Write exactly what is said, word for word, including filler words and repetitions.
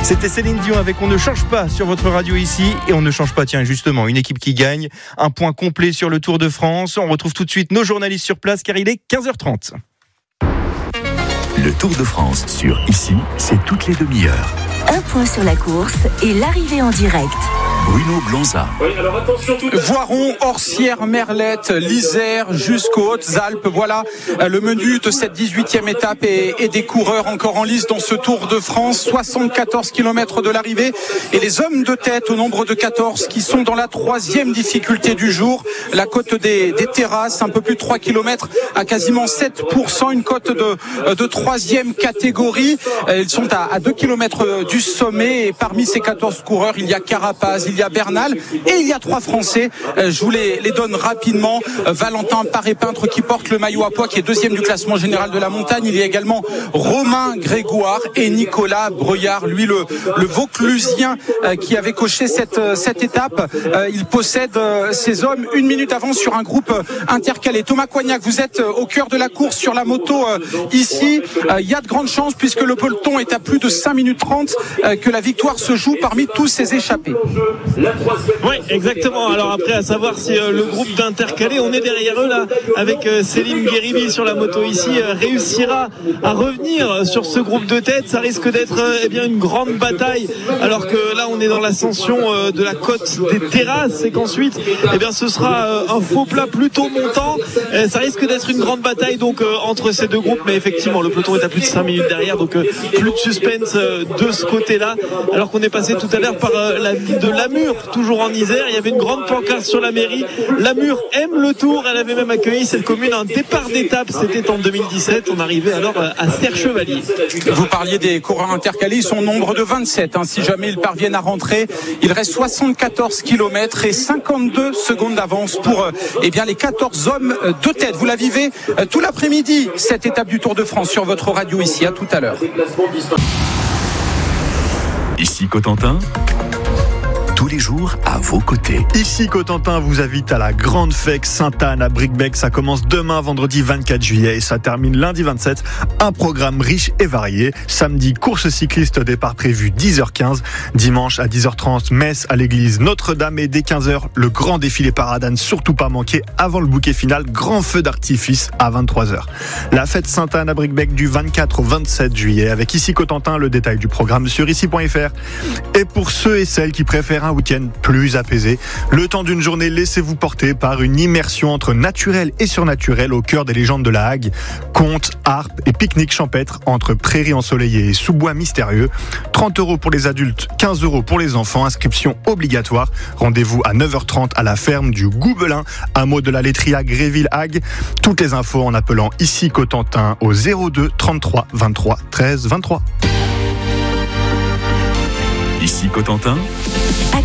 C'était Céline Dion avec On ne change pas sur votre radio ici. Et on ne change pas, tiens, justement, une équipe qui gagne. Un point complet sur le Tour de France. On retrouve tout de suite nos journalistes sur place car il est quinze heures trente. Le Tour de France sur Ici, c'est toutes les demi-heures. Un point sur la course et l'arrivée en direct. Bruno Blanza. Oui, alors attention tout. Voiron, Orsières, Merlette, l'Isère jusqu'aux Hautes-Alpes. Voilà le menu de cette dix-huitième étape et, et des coureurs encore en lice dans ce Tour de France. soixante-quatorze kilomètres de l'arrivée et les hommes de tête au nombre de quatorze qui sont dans la troisième difficulté du jour. La côte des, des terrasses, un peu plus de trois kilomètres à quasiment sept pour cent. Une côte de, de troisième catégorie. Ils sont à, à deux kilomètres du sommet et parmi ces quatorze coureurs, il y a Carapaz, il y a Bernal et il y a trois Français. Je vous les, les donne rapidement. Valentin Paré-Peintre qui porte le maillot à pois, qui est deuxième du classement général de la montagne. Il y a également Romain Grégoire et Nicolas Breuillard, lui le, le Vauclusien qui avait coché cette, cette étape. Il possède ces hommes une minute avant sur un groupe intercalé. Thomas Coignac, vous êtes au cœur de la course sur la moto ici. Il y a de grandes chances puisque le peloton est à plus de cinq minutes trente que la victoire se joue parmi tous ces échappés. Oui, exactement. Alors après, à savoir si euh, le groupe d'intercalés, on est derrière eux là, avec euh, Céline Guéribi sur la moto ici, euh, réussira à revenir sur ce groupe de tête. Ça risque d'être euh, eh bien une grande bataille. Alors que là, on est dans l'ascension euh, de la côte des terrasses et qu'ensuite, eh bien, ce sera euh, un faux plat plutôt montant. Euh, ça risque d'être une grande bataille donc euh, entre ces deux groupes. Mais effectivement, le peloton est à plus de cinq minutes derrière, donc euh, plus de suspense euh, de ce côté-là. Alors qu'on est passé tout à l'heure par euh, la ville de Lamure, toujours en Isère. Il y avait une grande pancarte sur la mairie. Lamure aime le Tour. Elle avait même accueilli cette commune un départ d'étape. C'était en deux mille dix-sept. On arrivait alors à Serre-Chevalier. Vous parliez des coureurs intercalés. Ils sont au nombre de vingt-sept. Hein. Si jamais ils parviennent à rentrer, il reste soixante-quatorze kilomètres et cinquante-deux secondes d'avance pour euh, eh bien, les quatorze hommes de tête. Vous la vivez euh, tout l'après-midi, cette étape du Tour de France sur votre radio ici. À tout à l'heure. Ici Cotentin, tous les jours à vos côtés. Ici Cotentin vous invite à la Grande Fête Sainte-Anne à Bricbec. Ça commence demain vendredi vingt-quatre juillet et ça termine lundi vingt-sept. Un programme riche et varié. Samedi, course cycliste, départ prévu dix heures quinze. Dimanche à dix heures trente, messe à l'église Notre-Dame et dès quinze heures, le grand défilé parade à ne surtout pas manquer avant le bouquet final, grand feu d'artifice à vingt-trois heures. La fête Sainte-Anne à Bricbec du vingt-quatre au vingt-sept juillet avec Ici Cotentin, le détail du programme sur ici point f r. Et pour ceux et celles qui préfèrent un week-end plus apaisé, le temps d'une journée, laissez-vous porter par une immersion entre naturel et surnaturel au cœur des légendes de la Hague. Contes, harpes et pique-nique champêtre entre prairies ensoleillées et sous-bois mystérieux. trente euros pour les adultes, quinze euros pour les enfants. Inscription obligatoire. Rendez-vous à neuf heures trente à la ferme du Goubelin, hameau de la laiterie à Gréville-Hague. Toutes les infos en appelant Ici Cotentin au zéro deux trente-trois vingt-trois treize vingt-trois. Ici Cotentin.